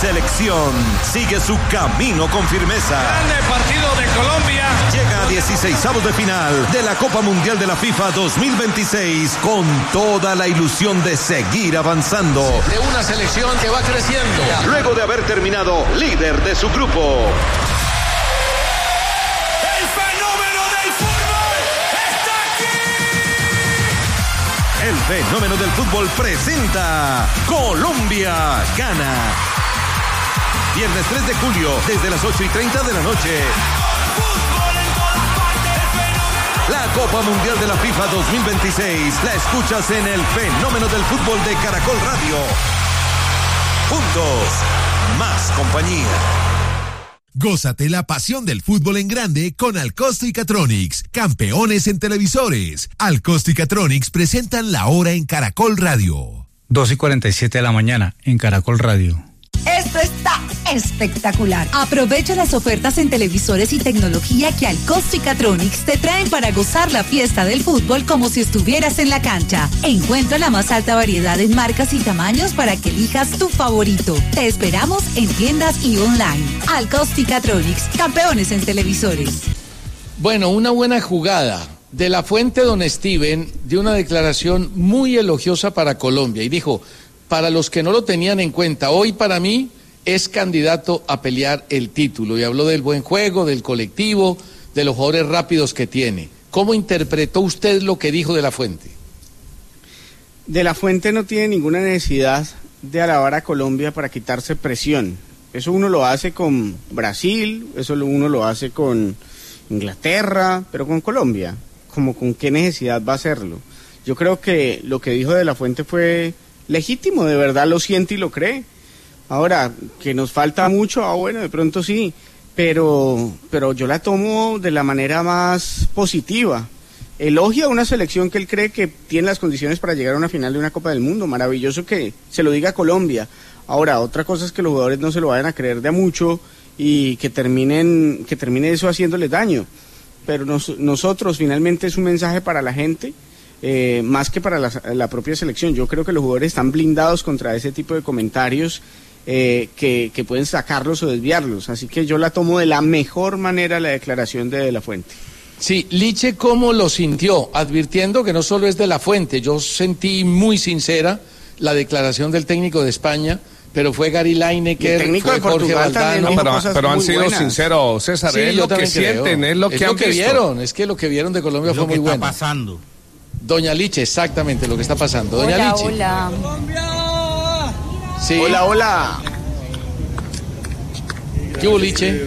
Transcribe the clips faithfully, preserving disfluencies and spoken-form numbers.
selección sigue su camino con firmeza. Grande partido de Colombia. Llega a dieciseisavos de final de la Copa Mundial de la FIFA dos mil veintiséis con toda la ilusión de seguir avanzando. De una selección que va creciendo. Luego de haber terminado líder de su grupo. ¡El fenómeno del fútbol está aquí! El fenómeno del fútbol presenta Colombia Gana. Viernes tres de julio, desde las ocho y treinta de la noche. La Copa Mundial de la FIFA dos mil veintiséis la escuchas en el fenómeno del fútbol de Caracol Radio. Juntos, más compañía. Gózate la pasión del fútbol en grande con Alcosta-Tronics, campeones en televisores. Alcosta-Tronics presentan la hora en Caracol Radio. dos y cuarenta y siete de la mañana en Caracol Radio. Esto está espectacular. Aprovecha las ofertas en televisores y tecnología que Alcosta-Tronics te traen para gozar la fiesta del fútbol como si estuvieras en la cancha. Encuentra la más alta variedad en marcas y tamaños para que elijas tu favorito. Te esperamos en tiendas y online. Alcosta-Tronics, campeones en televisores. Bueno, una buena jugada. De la Fuente, don Steven dio una declaración muy elogiosa para Colombia y dijo: para los que no lo tenían en cuenta, hoy para mí es candidato a pelear el título. Y habló del buen juego, del colectivo, de los jugadores rápidos que tiene. ¿Cómo interpretó usted lo que dijo de la Fuente? De la Fuente no tiene ninguna necesidad de alabar a Colombia para quitarse presión. Eso uno lo hace con Brasil, eso uno lo hace con Inglaterra, pero con Colombia, como con qué necesidad va a hacerlo. Yo creo que lo que dijo de la Fuente fue legítimo, de verdad lo siente y lo cree. Ahora, que nos falta mucho, ah bueno, de pronto sí, pero, pero yo la tomo de la manera más positiva. Elogia a una selección que él cree que tiene las condiciones para llegar a una final de una Copa del Mundo. Maravilloso que se lo diga a Colombia. Ahora, otra cosa es que los jugadores no se lo vayan a creer de a mucho y que terminen, que termine eso haciéndoles daño. Pero nos, nosotros finalmente es un mensaje para la gente. Eh, más que para la, la propia selección. Yo creo que los jugadores están blindados contra ese tipo de comentarios eh, que, que pueden sacarlos o desviarlos, así que yo la tomo de la mejor manera la declaración de De la Fuente. Sí, Liche, ¿cómo lo sintió? Advirtiendo que no solo es De la Fuente, yo sentí muy sincera la declaración del técnico de España, pero fue Gary Lineker, el técnico fue de Jorge Portugal Valdano. también, pero, pero han sido buenas. sinceros, César, Sí, es lo que sienten, creo. es lo que es han lo que visto. vieron, es que lo que vieron de Colombia es fue lo que muy está bueno. pasando. Doña Liche, exactamente lo que está pasando. Doña Hola, Liche. hola. Sí. Hola, hola. ¿Qué hubo, Liche?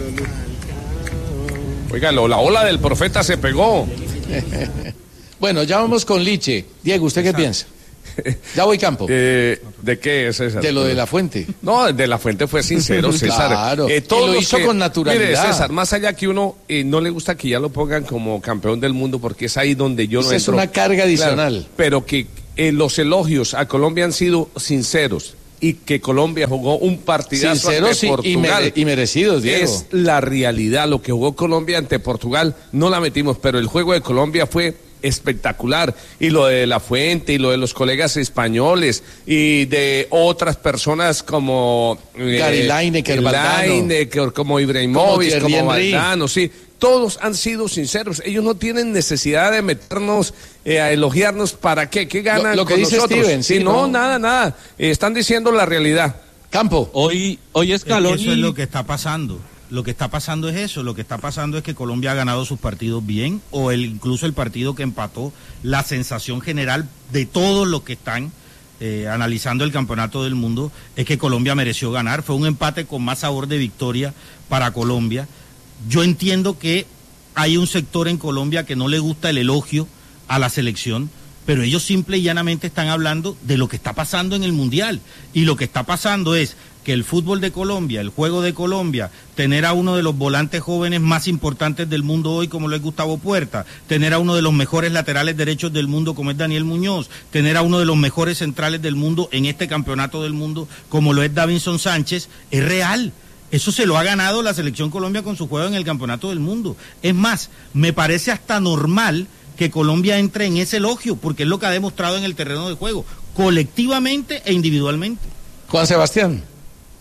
Oiga, la ola del profeta se pegó. Bueno, ya vamos con Liche. Diego, ¿usted qué piensa? Ya voy campo. Eh, ¿De qué, César? De lo de la Fuente. No, de la Fuente fue sincero, César. Claro, eh, todos y lo los hizo que, con naturalidad. Mire, César, más allá que uno eh, no le gusta que ya lo pongan como campeón del mundo, porque es ahí donde yo Esa no es entro. una carga adicional. Claro, pero que eh, los elogios a Colombia han sido sinceros y que Colombia jugó un partidazo Sinceros ante y, Portugal. y, mere, y merecidos, Diego. Es la realidad, lo que jugó Colombia ante Portugal, no la metimos, pero el juego de Colombia fue espectacular, y lo de La Fuente y lo de los colegas españoles y de otras personas como eh, Gary Lineker, Valdano, Lineker, como Ibrahimovic, como, como Valdano, sí, todos han sido sinceros, ellos no tienen necesidad de meternos eh, a elogiarnos. ¿Para qué? ¿Qué ganan lo, lo que con dice nosotros? Steven, sí, sí, no, no, nada, nada, eh, están diciendo la realidad. Campo. Hoy, hoy es calor. Es eso es lo que está pasando. Lo que está pasando es eso, lo que está pasando es que Colombia ha ganado sus partidos bien, o el, incluso el partido que empató, la sensación general de todos los que están eh, analizando el campeonato del mundo es que Colombia mereció ganar, fue un empate con más sabor de victoria para Colombia. Yo entiendo que hay un sector en Colombia que no le gusta el elogio a la selección, pero ellos simple y llanamente están hablando de lo que está pasando en el Mundial, y lo que está pasando es que el fútbol de Colombia, el juego de Colombia, tener a uno de los volantes jóvenes más importantes del mundo hoy como lo es Gustavo Puerta, tener a uno de los mejores laterales derechos del mundo como es Daniel Muñoz, tener a uno de los mejores centrales del mundo en este campeonato del mundo como lo es Davinson Sánchez, es real. Eso se lo ha ganado la selección Colombia con su juego en el campeonato del mundo. Es más, me parece hasta normal que Colombia entre en ese elogio, porque es lo que ha demostrado en el terreno de juego, colectivamente e individualmente. Juan Sebastián.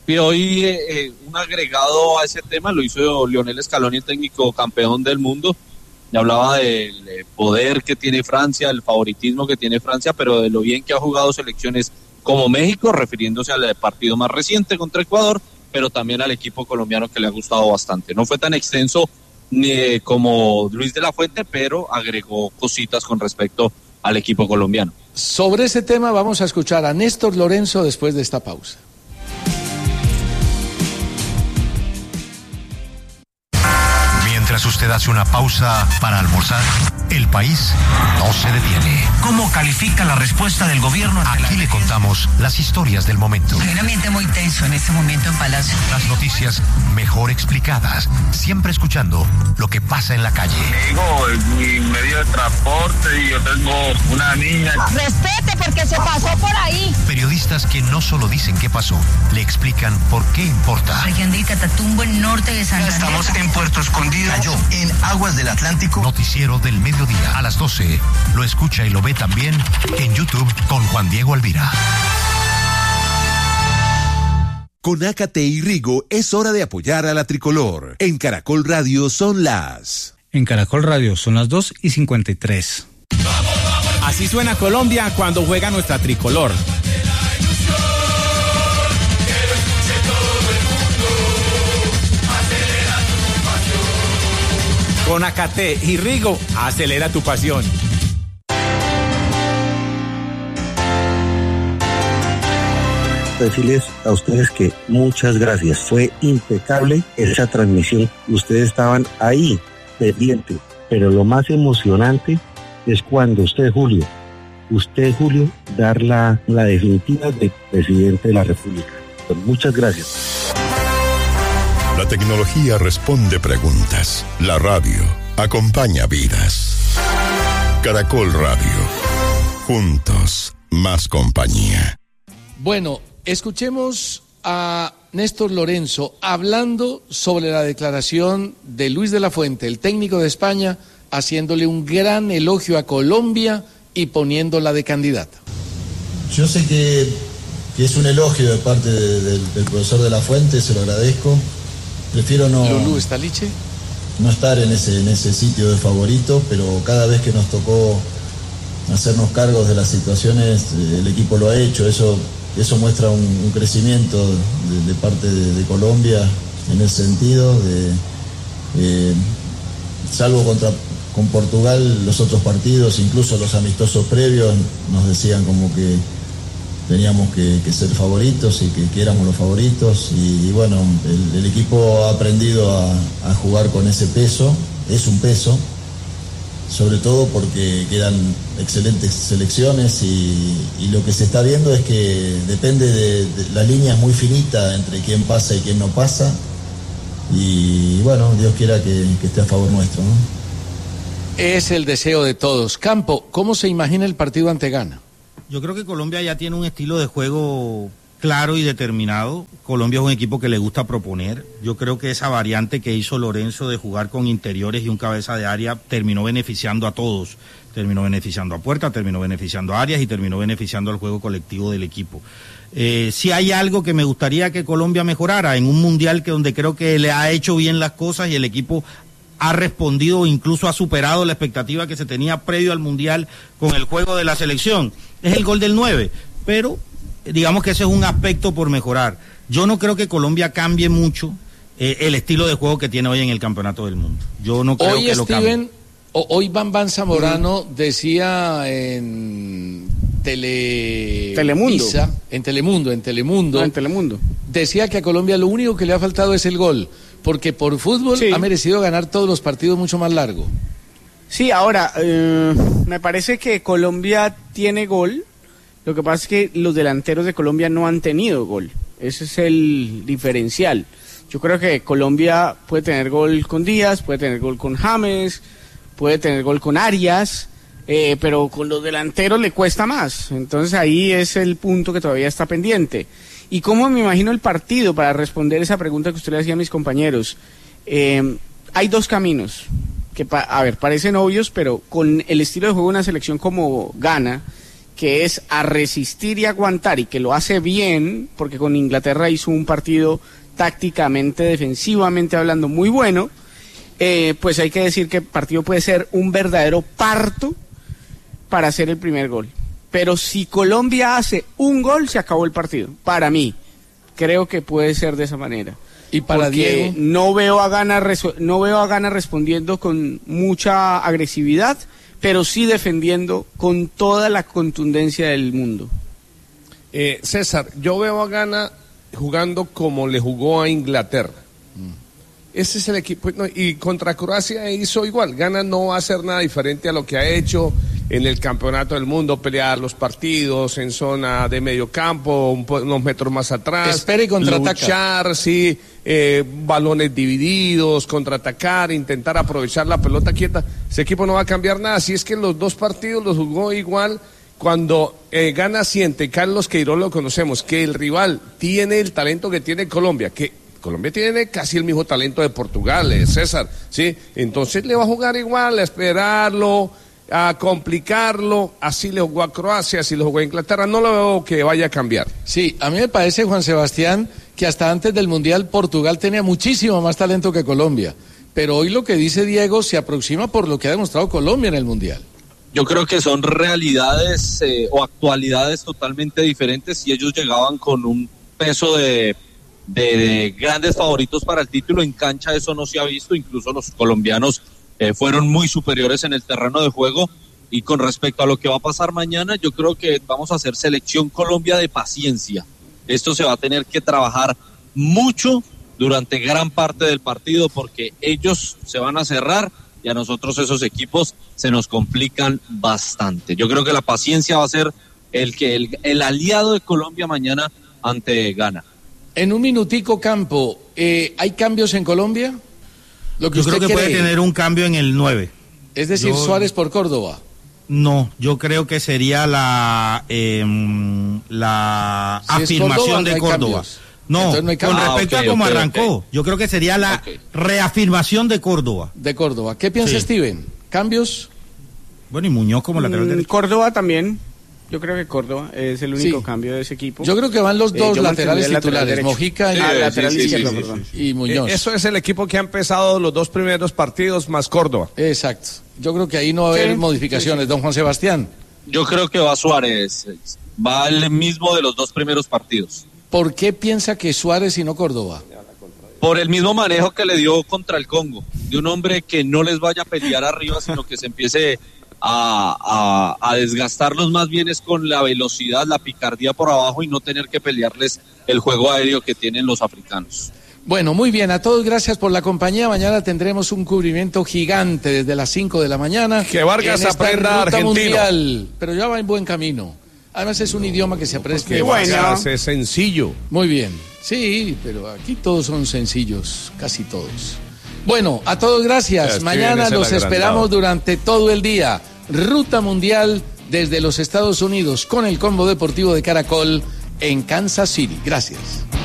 Y hoy eh, un agregado a ese tema lo hizo Lionel Scaloni, el técnico campeón del mundo. Ya hablaba del poder que tiene Francia, el favoritismo que tiene Francia, pero de lo bien que ha jugado selecciones como México, refiriéndose al partido más reciente contra Ecuador, pero también al equipo colombiano que le ha gustado bastante. No fue tan extenso ni como Luis de la Fuente, pero agregó cositas con respecto al equipo colombiano. Sobre ese tema vamos a escuchar a Néstor Lorenzo después de esta pausa. Mientras usted hace una pausa para almorzar, el país no se detiene. ¿Cómo califica la respuesta del gobierno? Aquí le contamos las historias del momento. Hay un ambiente muy tenso en este momento en Palacio. Las noticias mejor explicadas, siempre escuchando lo que pasa en la calle. Digo, es mi medio de transporte y yo tengo una niña. Respete porque se pasó por ahí. Periodistas que no solo dicen qué pasó, le explican por qué importa. Región de Catatumbo, en norte de Santander. Estamos en Puerto Escondido, cayó en aguas del Atlántico. Noticiero del mediodía a las doce. Lo escucha y lo ve también en YouTube con Juan Diego Alvira. Con Ácate y Rigo es hora de apoyar a la tricolor. En Caracol Radio son las... En Caracol Radio son las dos y cincuenta y tres. Así suena Colombia cuando juega nuestra tricolor. Con Ácate y Rigo, acelera tu pasión. Decirles a ustedes que muchas gracias. Fue impecable esa transmisión. Ustedes estaban ahí, pendientes. Pero lo más emocionante es cuando usted, Julio, usted, Julio, dar la, la definitiva de presidente de la República. Pues muchas gracias. La tecnología responde preguntas. La radio acompaña vidas. Caracol Radio. Juntos, más compañía. Bueno, escuchemos a Néstor Lorenzo hablando sobre la declaración de Luis de la Fuente, el técnico de España, haciéndole un gran elogio a Colombia y poniéndola de candidata. Yo sé que, que es un elogio de parte de, de, del profesor de la Fuente, se lo agradezco. Prefiero no, Lulú Staliche. no estar en ese, en ese sitio de favorito, pero cada vez que nos tocó hacernos cargos de las situaciones, el equipo lo ha hecho. Eso, eso muestra un, un crecimiento de, de parte de, de Colombia en ese sentido. De, eh, salvo contra, con Portugal, los otros partidos, incluso los amistosos previos, nos decían como que teníamos que, que ser favoritos y que, que éramos los favoritos y, y bueno, el, el equipo ha aprendido a, a jugar con ese peso, es un peso, sobre todo porque quedan excelentes selecciones y, y lo que se está viendo es que depende de, de la línea es muy finita entre quién pasa y quién no pasa y bueno, Dios quiera que, que esté a favor nuestro, ¿no? Es el deseo de todos. Campo, ¿cómo se imagina el partido ante Ghana? Yo creo que Colombia ya tiene un estilo de juego claro y determinado. Colombia es un equipo que le gusta proponer. Yo creo que esa variante que hizo Lorenzo de jugar con interiores y un cabeza de área terminó beneficiando a todos. Terminó beneficiando a Puerta, terminó beneficiando a Arias y terminó beneficiando al juego colectivo del equipo. Eh, si hay algo que me gustaría que Colombia mejorara en un mundial que donde creo que le ha hecho bien las cosas y el equipo ha respondido, incluso ha superado la expectativa que se tenía previo al mundial con el juego de la selección, es el gol del nueve, pero digamos que ese es un aspecto por mejorar. Yo no creo que Colombia cambie mucho eh, el estilo de juego que tiene hoy en el Campeonato del Mundo. Yo no creo hoy que lo Steven, cambie. O, hoy Bam Bam Zamorano uh-huh. decía en Tele... Telemundo. Pisa, en Telemundo, en Telemundo. No, en Telemundo. Decía que a Colombia lo único que le ha faltado es el gol, porque por fútbol sí. ha merecido ganar todos los partidos mucho más largo. Sí, ahora, eh, me parece que Colombia tiene gol, lo que pasa es que los delanteros de Colombia no han tenido gol, ese es el diferencial. Yo creo que Colombia puede tener gol con Díaz, puede tener gol con James, puede tener gol con Arias, eh, pero con los delanteros le cuesta más, entonces ahí es el punto que todavía está pendiente. ¿Y cómo me imagino el partido? Para responder esa pregunta que usted le hacía a mis compañeros, eh, hay dos caminos que, pa- a ver, parecen obvios, pero con el estilo de juego de una selección como Ghana, que es a resistir y aguantar, y que lo hace bien, porque con Inglaterra hizo un partido tácticamente, defensivamente hablando, muy bueno, eh, pues hay que decir que el partido puede ser un verdadero parto para hacer el primer gol. Pero si Colombia hace un gol, se acabó el partido, para mí. Creo que puede ser de esa manera. Y para porque Diego, no veo a Ghana no veo a Ghana respondiendo con mucha agresividad, pero sí defendiendo con toda la contundencia del mundo. Eh, César, yo veo a Ghana jugando como le jugó a Inglaterra. Mm. Ese es el equipo, no, y contra Croacia hizo igual. Ghana no va a hacer nada diferente a lo que ha hecho en el campeonato del mundo, pelear los partidos en zona de medio campo, un, unos metros más atrás. Espera y contraataca. Luchar, sí, eh, balones divididos, contraatacar, intentar aprovechar la pelota quieta. Ese equipo no va a cambiar nada. Si es que los dos partidos los jugó igual. Cuando eh, Ghana siente, Carlos Queiroz lo conocemos, que el rival tiene el talento que tiene Colombia, que Colombia tiene casi el mismo talento de Portugal, eh, César, ¿sí? Entonces le va a jugar igual, a esperarlo, a complicarlo, así le jugó a Croacia, así le jugó a Inglaterra, no lo veo que vaya a cambiar. Sí, a mí me parece, Juan Sebastián, que hasta antes del Mundial Portugal tenía muchísimo más talento que Colombia, pero hoy lo que dice Diego se aproxima por lo que ha demostrado Colombia en el Mundial. Yo creo que son realidades eh, o actualidades totalmente diferentes, y ellos llegaban con un peso de, de, de grandes favoritos para el título. En cancha eso no se ha visto, incluso los colombianos eh, fueron muy superiores en el terreno de juego. Y con respecto a lo que va a pasar mañana, yo creo que vamos a hacer selección Colombia de paciencia. Esto se va a tener que trabajar mucho durante gran parte del partido, porque ellos se van a cerrar y a nosotros esos equipos se nos complican bastante. Yo creo que la paciencia va a ser el que el, el aliado de Colombia mañana ante Ghana. En un minutico, Campo, eh, ¿hay cambios en Colombia? Lo que yo creo que cree. puede tener un cambio en el nueve. Es decir, yo... Suárez por Córdoba. No, yo creo que sería la eh, la si afirmación Córdoba, de no Córdoba. No, no con respecto ah, okay, a cómo okay, arrancó, okay. yo creo que sería la okay. reafirmación de Córdoba. De Córdoba. ¿Qué piensa sí. Steven? ¿Cambios? Bueno, y Muñoz como lateral mm, derecho. Córdoba también. Yo creo que Córdoba es el único sí. cambio de ese equipo. Yo creo que van los dos eh, laterales titulares, lateral Mojica y, ah, sí, lateral sí, izquierdo, sí, perdón. y Muñoz. Eh, eso es el equipo que ha empezado los dos primeros partidos más Córdoba. Exacto. Yo creo que ahí no va a haber sí, modificaciones, sí, sí. Don Juan Sebastián. Yo creo que va Suárez, va el mismo de los dos primeros partidos. ¿Por qué piensa que Suárez y no Córdoba? Por el mismo manejo que le dio contra el Congo, de un hombre que no les vaya a pelear arriba, sino que se empiece a, a, a desgastarlos más bien es con la velocidad, la picardía por abajo y no tener que pelearles el juego aéreo que tienen los africanos. Bueno, muy bien, a todos gracias por la compañía. Mañana tendremos un cubrimiento gigante desde las cinco de la mañana. Que Vargas aprenda argentino. Mundial, pero ya va en buen camino. Además es un idioma que se aprende. Que Vargas es sencillo. Muy bien, sí, pero aquí todos son sencillos, casi todos. Bueno, a todos gracias. Mañana los esperamos durante todo el día. Ruta Mundial desde los Estados Unidos con el combo deportivo de Caracol en Kansas City. Gracias.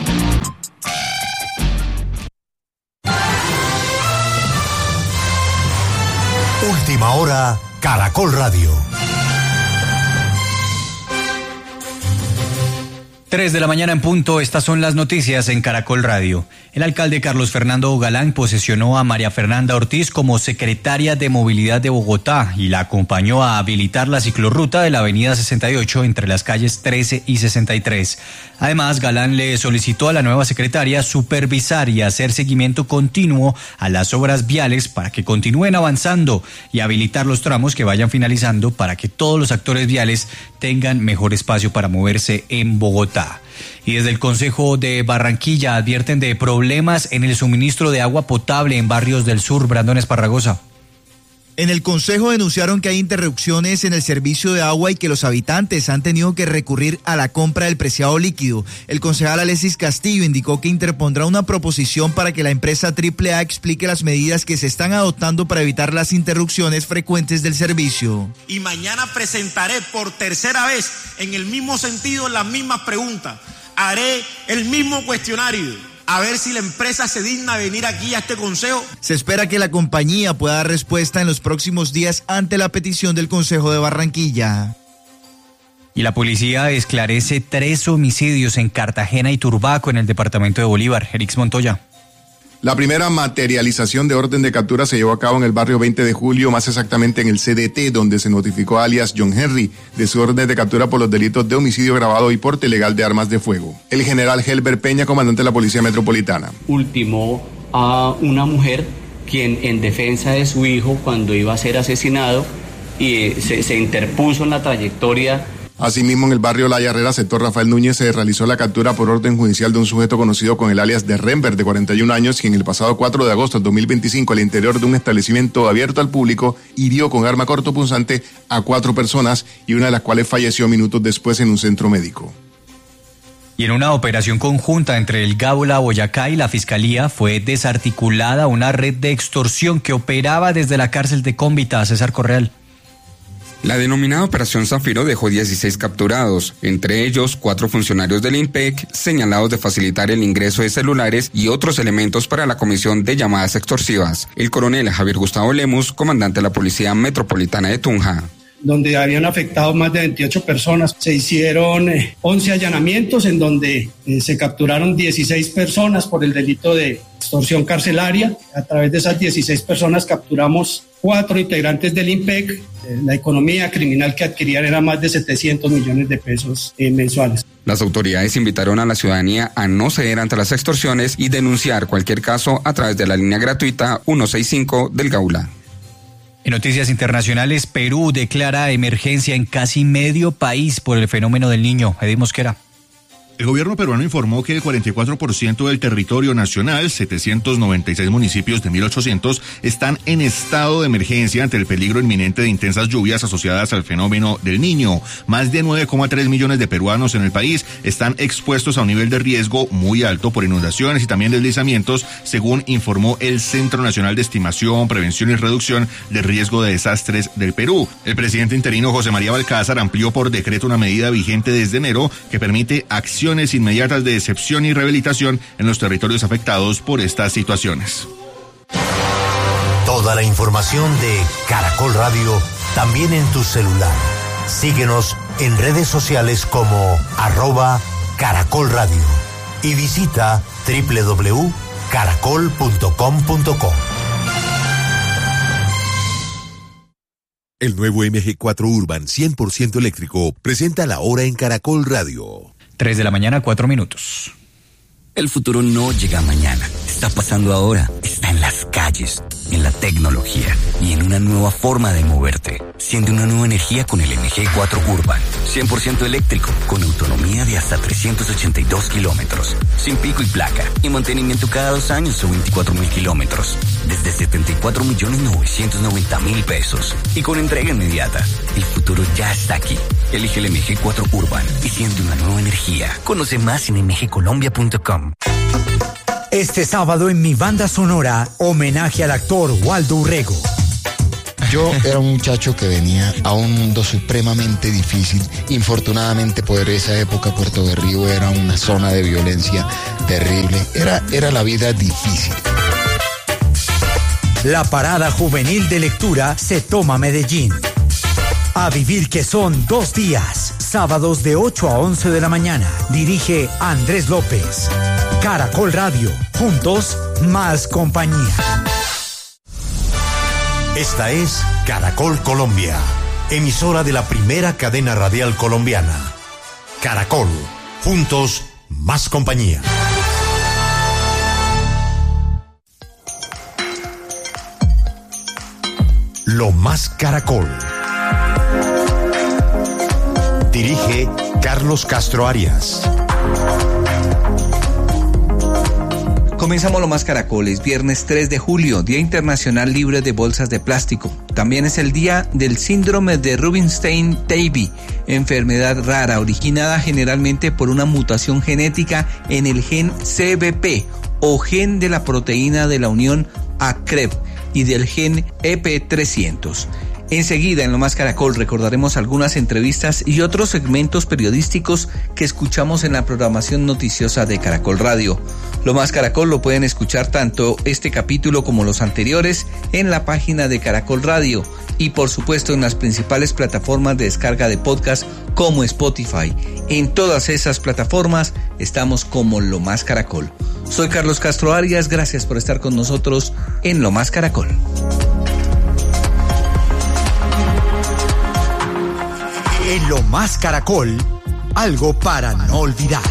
Última hora, Caracol Radio. Tres de la mañana en punto, estas son las noticias en Caracol Radio. El alcalde Carlos Fernando Galán posesionó a María Fernanda Ortiz como secretaria de Movilidad de Bogotá y la acompañó a habilitar la ciclorruta de la avenida sesenta y ocho entre las calles trece y sesenta y tres. Además, Galán le solicitó a la nueva secretaria supervisar y hacer seguimiento continuo a las obras viales para que continúen avanzando y habilitar los tramos que vayan finalizando para que todos los actores viales tengan mejor espacio para moverse en Bogotá. Y desde el Consejo de Barranquilla advierten de problemas en el suministro de agua potable en barrios del sur. Brandon Esparragosa. En el Consejo denunciaron que hay interrupciones en el servicio de agua y que los habitantes han tenido que recurrir a la compra del preciado líquido. El concejal Alexis Castillo indicó que interpondrá una proposición para que la empresa Triple A explique las medidas que se están adoptando para evitar las interrupciones frecuentes del servicio. Y mañana presentaré por tercera vez en el mismo sentido las mismas preguntas. Haré el mismo cuestionario. A ver si la empresa se digna venir aquí a este consejo. Se espera que la compañía pueda dar respuesta en los próximos días ante la petición del Consejo de Barranquilla. Y la policía esclarece tres homicidios en Cartagena y Turbaco, en el departamento de Bolívar. Erix Montoya. La primera materialización de orden de captura se llevó a cabo en el barrio veinte de julio, más exactamente en el C D T, donde se notificó a alias John Henry de su orden de captura por los delitos de homicidio agravado y porte ilegal de armas de fuego. El general Helber Peña, comandante de la Policía Metropolitana. Ultimó a una mujer quien, en defensa de su hijo, cuando iba a ser asesinado, y se, se interpuso en la trayectoria. Asimismo, en el barrio La Yarrera, sector Rafael Núñez, se realizó la captura por orden judicial de un sujeto conocido con el alias de Renber, de cuarenta y un años, quien el pasado cuatro de agosto de dos mil veinticinco, al interior de un establecimiento abierto al público, hirió con arma cortopunzante a cuatro personas y una de las cuales falleció minutos después en un centro médico. Y en una operación conjunta entre el Gábola Boyacá y la Fiscalía fue desarticulada una red de extorsión que operaba desde la cárcel de Cómbita. César Correal. La denominada Operación Zafiro dejó dieciséis capturados, entre ellos cuatro funcionarios del INPEC señalados de facilitar el ingreso de celulares y otros elementos para la comisión de llamadas extorsivas. El coronel Javier Gustavo Lemus, comandante de la Policía Metropolitana de Tunja. Donde habían afectado más de veintiocho personas. Se hicieron eh, once allanamientos en donde eh, se capturaron dieciséis personas por el delito de extorsión carcelaria. A través de esas dieciséis personas capturamos cuatro integrantes del INPEC. Eh, la economía criminal que adquirían era más de setecientos millones de pesos eh, mensuales. Las autoridades invitaron a la ciudadanía a no ceder ante las extorsiones y denunciar cualquier caso a través de la línea gratuita ciento sesenta y cinco del Gaula. En noticias internacionales, Perú declara emergencia en casi medio país por el fenómeno del Niño. Edith Mosquera. El gobierno peruano informó que el cuarenta y cuatro por ciento del territorio nacional, setecientos noventa y seis municipios de mil ochocientos, están en estado de emergencia ante el peligro inminente de intensas lluvias asociadas al fenómeno del Niño. Más de nueve coma tres millones de peruanos en el país están expuestos a un nivel de riesgo muy alto por inundaciones y también deslizamientos, según informó el Centro Nacional de Estimación, Prevención y Reducción del Riesgo de Desastres del Perú. El presidente interino José María Balcázar amplió por decreto una medida vigente desde enero que permite acciones inmediatas de excepción y rehabilitación en los territorios afectados por estas situaciones. Toda la información de Caracol Radio también en tu celular. Síguenos en redes sociales como arroba Caracol Radio y visita doble u doble u doble u punto caracol punto com punto co. El nuevo M G cuatro Urban cien por ciento eléctrico presenta la hora en Caracol Radio. tres de la mañana, cuatro minutos. El futuro no llega mañana, está pasando ahora, está en las calles, en la tecnología y en una nueva forma de moverte. Siente una nueva energía con el M G cuatro Urban, cien por ciento eléctrico, con autonomía de hasta trescientos ochenta y dos kilómetros, sin pico y placa, y mantenimiento cada dos años o veinticuatro mil kilómetros, desde setenta y cuatro millones novecientos noventa mil pesos, y con entrega inmediata. El futuro ya está aquí. Elige el M G cuatro Urban y siente una nueva energía. Conoce más en m g colombia punto com. Este sábado en mi banda sonora, homenaje al actor Waldo Urrego. Yo era un muchacho que venía a un mundo supremamente difícil. Infortunadamente, por esa época, Puerto Berrío era una zona de violencia terrible. Era, era la vida difícil. La parada juvenil de lectura se toma Medellín. A vivir que son dos días, sábados de ocho a once de la mañana. Dirige Andrés López. Caracol Radio, juntos, más compañía. Esta es Caracol Colombia, emisora de la primera cadena radial colombiana. Caracol, juntos, más compañía. Lo más Caracol. Dirige Carlos Castro Arias. Comenzamos Lo Más Caracoles, viernes tres de julio, Día Internacional Libre de Bolsas de Plástico. También es el día del síndrome de Rubinstein-Taybi, enfermedad rara originada generalmente por una mutación genética en el gen C B P o gen de la proteína de la unión A C R E B y del gen E P trescientos. Enseguida, en Lo Más Caracol, recordaremos algunas entrevistas y otros segmentos periodísticos que escuchamos en la programación noticiosa de Caracol Radio. Lo Más Caracol lo pueden escuchar tanto este capítulo como los anteriores en la página de Caracol Radio y, por supuesto, en las principales plataformas de descarga de podcast como Spotify. En todas esas plataformas estamos como Lo Más Caracol. Soy Carlos Castro Arias, gracias por estar con nosotros en Lo Más Caracol. En Lo Más Caracol, algo para no olvidar.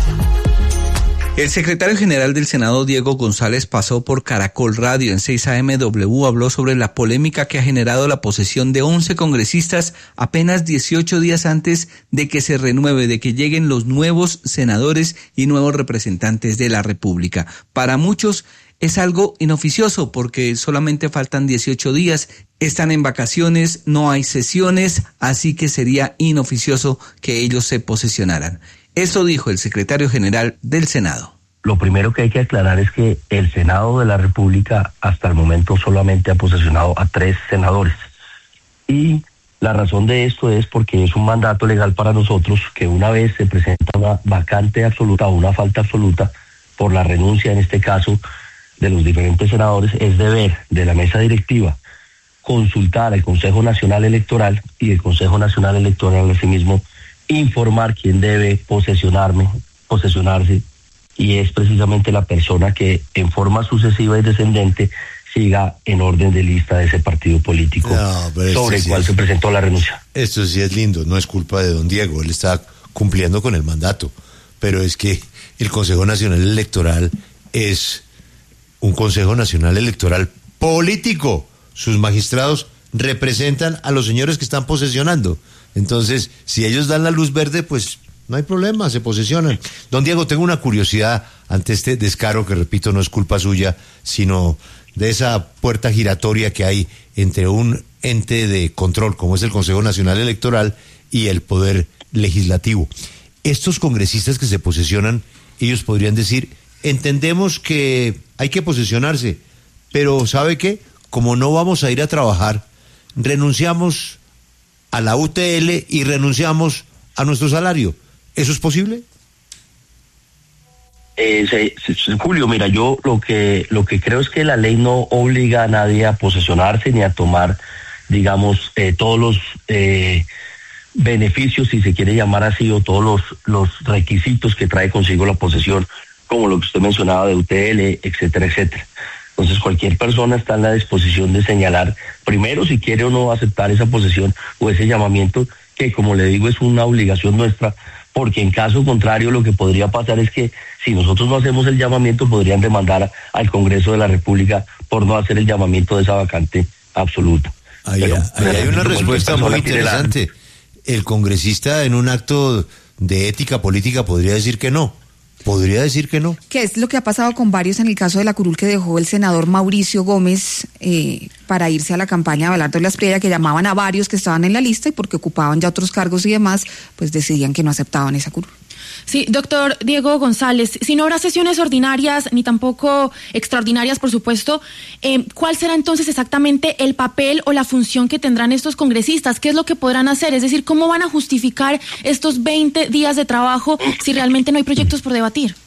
El secretario general del Senado, Diego González, pasó por Caracol Radio en seis A M W, habló sobre la polémica que ha generado la posesión de once congresistas apenas dieciocho días antes de que se renueve, de que lleguen los nuevos senadores y nuevos representantes de la República. Para muchos es algo inoficioso porque solamente faltan dieciocho días, están en vacaciones, no hay sesiones, así que sería inoficioso que ellos se posesionaran. Eso dijo el secretario general del Senado. Lo primero que hay que aclarar es que el Senado de la República hasta el momento solamente ha posesionado a tres senadores. Y la razón de esto es porque es un mandato legal para nosotros que una vez se presenta una vacante absoluta o una falta absoluta por la renuncia, en este caso, de los diferentes senadores, es deber de la mesa directiva consultar al Consejo Nacional Electoral y el Consejo Nacional Electoral asimismo informar quién debe posesionarme, posesionarse, y es precisamente la persona que en forma sucesiva y descendente siga en orden de lista de ese partido político no, sobre el sí cual es, se presentó la renuncia. Esto sí es lindo, no es culpa de don Diego, él está cumpliendo con el mandato, pero es que el Consejo Nacional Electoral es un Consejo Nacional Electoral político, sus magistrados representan a los señores que están posesionando. Entonces, si ellos dan la luz verde, pues no hay problema, se posesionan. Don Diego, tengo una curiosidad ante este descaro que, repito, no es culpa suya, sino de esa puerta giratoria que hay entre un ente de control, como es el Consejo Nacional Electoral, y el Poder Legislativo. Estos congresistas que se posesionan, ellos podrían decir, entendemos que hay que posesionarse, pero ¿sabe qué? Como no vamos a ir a trabajar, renunciamos a la U T L y renunciamos a nuestro salario. ¿Eso es posible? Eh, se, se, Julio, mira, yo lo que lo que creo es que la ley no obliga a nadie a posesionarse ni a tomar, digamos, eh, todos los eh, beneficios, si se quiere llamar así, o todos los, los requisitos que trae consigo la posesión, como lo que usted mencionaba de U T L, etcétera, etcétera. Entonces cualquier persona está en la disposición de señalar primero si quiere o no aceptar esa posesión o ese llamamiento, que como le digo es una obligación nuestra, porque en caso contrario lo que podría pasar es que si nosotros no hacemos el llamamiento podrían demandar a, al Congreso de la República por no hacer el llamamiento de esa vacante absoluta. Ahí, Pero, ahí hay una respuesta muy interesante. El congresista en un acto de ética política podría decir que no. Podría decir que no. Que es lo que ha pasado con varios en el caso de la curul que dejó el senador Mauricio Gómez eh, para irse a la campaña de Abelardo Lasprilla, que llamaban a varios que estaban en la lista y porque ocupaban ya otros cargos y demás, pues decidían que no aceptaban esa curul. Sí, doctor Diego González, si no habrá sesiones ordinarias ni tampoco extraordinarias, por supuesto, eh, ¿cuál será entonces exactamente el papel o la función que tendrán estos congresistas? ¿Qué es lo que podrán hacer? Es decir, ¿cómo van a justificar estos veinte días de trabajo si realmente no hay proyectos por debatir?